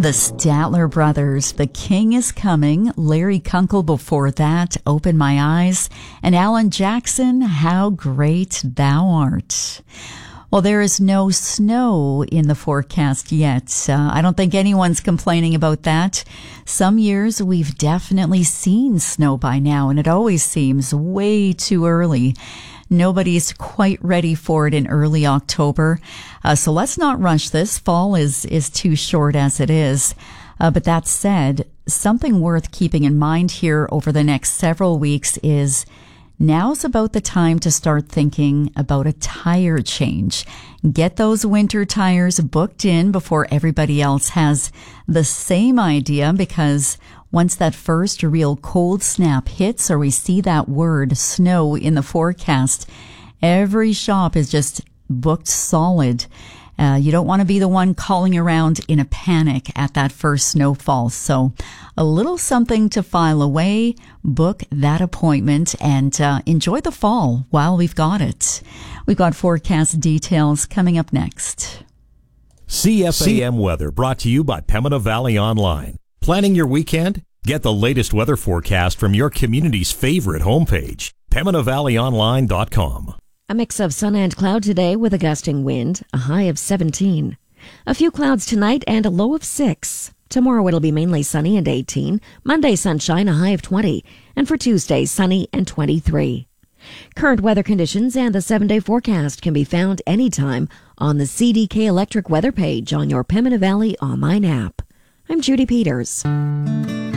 The Statler Brothers, The King is Coming, Larry Kunkel before that, Open My Eyes, and Alan Jackson, How Great Thou Art. Well, there is no snow in the forecast yet. I don't think anyone's complaining about that. Some years we've definitely seen snow by now, and it always seems way too early. Nobody's quite ready for it in early October. So let's not rush this. Fall is too short as it is. But that said, something worth keeping in mind here over the next several weeks is now's about the time to start thinking about a tire change. Get those winter tires booked in before everybody else has the same idea, because once that first real cold snap hits or we see that word snow in the forecast, every shop is just booked solid. You don't want to be the one calling around in a panic at that first snowfall. So a little something to file away, book that appointment, and enjoy the fall while we've got it. We've got forecast details coming up next. CFAM weather brought to you by Pembina Valley Online. Planning your weekend? Get the latest weather forecast from your community's favorite homepage, PembinaValleyOnline.com. A mix of sun and cloud today with a gusting wind, a high of 17. A few clouds tonight and a low of 6. Tomorrow it'll be mainly sunny and 18. Monday sunshine, a high of 20. And for Tuesday, sunny and 23. Current weather conditions and the 7-day forecast can be found anytime on the CDK Electric weather page on your Pembina Valley online app. I'm Judy Peters.